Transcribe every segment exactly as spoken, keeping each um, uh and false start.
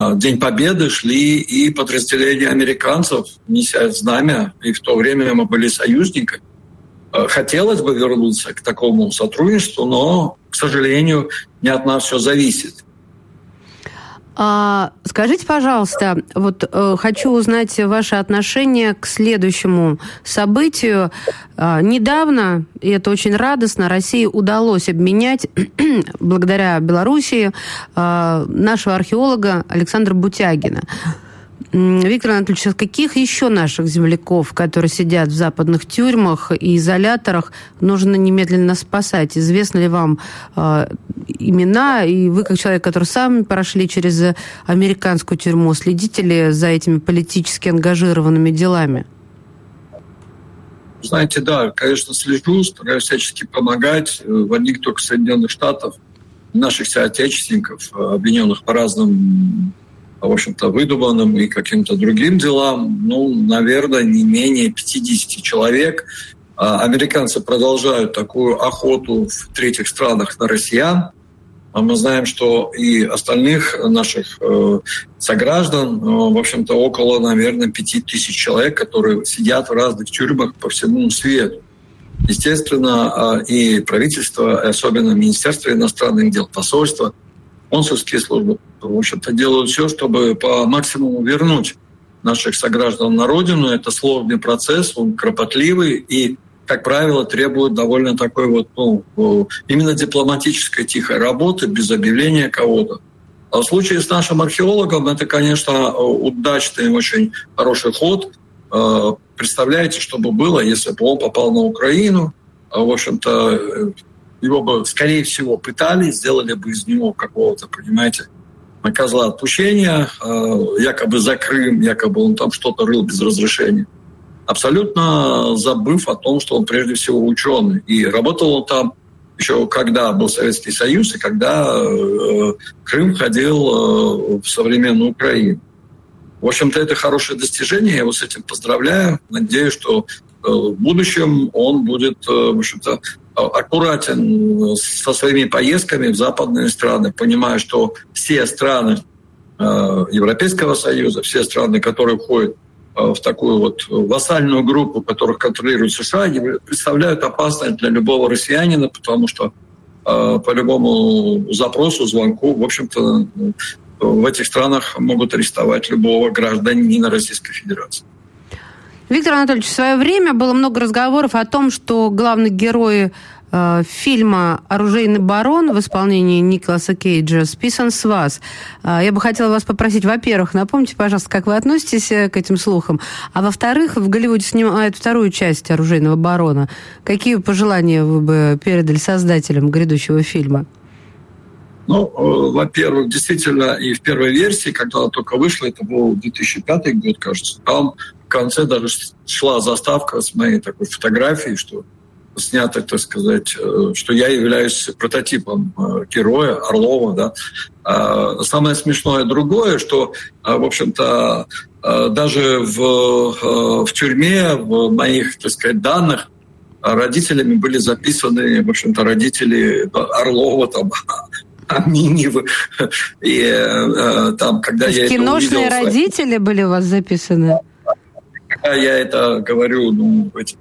День Победы шли и подразделения американцев, неся знамя, и в то время мы были союзниками. Хотелось бы вернуться к такому сотрудничеству, но, к сожалению, не от нас все зависит. А, скажите, пожалуйста, вот э, хочу узнать ваше отношение к следующему событию. А, недавно, и это очень радостно, России удалось обменять, благодаря Белоруссии, а, нашего археолога Александра Бутягина. Виктор Анатольевич, каких еще наших земляков, которые сидят в западных тюрьмах и изоляторах, нужно немедленно спасать? Известны ли вам э, имена? И вы, как человек, который сами прошли через американскую тюрьму, следите ли за этими политически ангажированными делами? Знаете, да, конечно, слежу, стараюсь всячески помогать. В одних только Соединенных Штатах, наших соотечественников, обвиненных по разным, в общем-то, выдуманным и каким-то другим делам, ну, наверное, не менее пятьдесят человек. Американцы продолжают такую охоту в третьих странах на россиян. А мы знаем, что и остальных наших э, сограждан, э, в общем-то, около, наверное, пяти тысяч человек, которые сидят в разных тюрьмах по всему свету. Естественно, э, и правительство, и особенно Министерство иностранных дел, посольство, консульские службы, в общем-то, делают все, чтобы по максимуму вернуть наших сограждан на родину. Это сложный процесс, он кропотливый и, как правило, требует довольно такой вот, ну, именно дипломатической тихой работы, без объявления кого-то. А в случае с нашим археологом это, конечно, удачный, очень хороший ход. Представляете, что бы было, если бы он попал на Украину, в общем-то, его бы, скорее всего, пытали, сделали бы из него какого-то, понимаете, козла отпущения, якобы за Крым, якобы он там что-то рыл без разрешения. Абсолютно забыв о том, что он прежде всего ученый. И работал он там еще когда был Советский Союз и когда Крым входил в современную Украину. В общем-то, это хорошее достижение, я его с этим поздравляю. Надеюсь, что в будущем он будет, в общем-то, аккуратен со своими поездками в западные страны, понимая, что все страны Европейского Союза, все страны, которые входят в такую вот вассальную группу, которых контролирует США, представляют опасность для любого россиянина, потому что по любому запросу, звонку, в общем-то, в этих странах могут арестовать любого гражданина Российской Федерации. Виктор Анатольевич, в свое время было много разговоров о том, что главный герой э, фильма «Оружейный барон» в исполнении Николаса Кейджа списан с вас. Э, я бы хотела вас попросить, во-первых, напомните, пожалуйста, как вы относитесь к этим слухам, а во-вторых, в Голливуде снимают вторую часть «Оружейного барона». Какие пожелания вы бы передали создателям грядущего фильма? Ну, во-первых, действительно, и в первой версии, когда она только вышла, это был две тысячи пятый год, кажется, там в конце даже шла заставка с моей такой фотографией, что снято, так сказать, что я являюсь прототипом героя Орлова, да. Самое смешное другое, что, в общем-то, даже в, в тюрьме, в моих, так сказать, данных, родителями были записаны, в общем-то, родители Орлова, там, Аминевы. И э, там, когда я киношные это увидел, родители были у вас записаны? Когда я это говорю, ну, этим,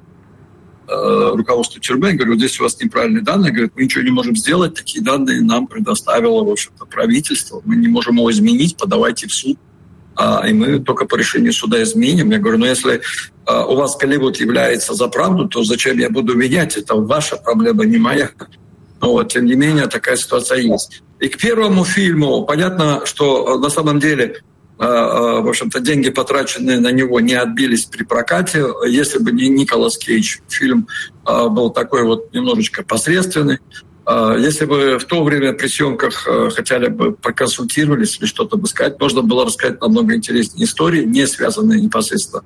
э, руководству тюрьмы, я говорю, здесь у вас неправильные данные, говорят, мы ничего не можем сделать, такие данные нам предоставило, в общем-то, правительство, мы не можем его изменить, подавайте в суд, а, и мы только по решению суда изменим. Я говорю, ну, если э, у вас Голливуд является за правду, то зачем я буду менять? Это ваша проблема, не моя. Но вот, тем не менее, такая ситуация есть. И к первому фильму понятно, что на самом деле, в общем-то, деньги, потраченные на него, не отбились при прокате. Если бы не Николас Кейдж, фильм был такой вот немножечко посредственный. Если бы в то время при съемках хотели бы проконсультировались или что-то бы сказать, можно было рассказать намного интереснее истории, не связанные непосредственно.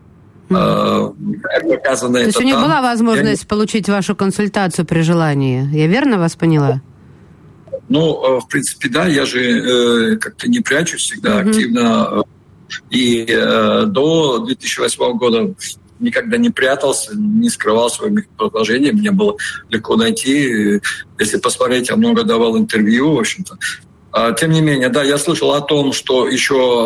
Mm. То есть у них там была возможность я... получить вашу консультацию при желании? Я верно вас поняла? Ну, в принципе, да. Я же э, как-то не прячусь всегда mm-hmm. активно. И э, до две тысячи восьмого года никогда не прятался, не скрывал свои предложения. Мне было легко найти. Если посмотреть, я много давал интервью, в общем-то. Тем не менее, да, я слышал о том, что еще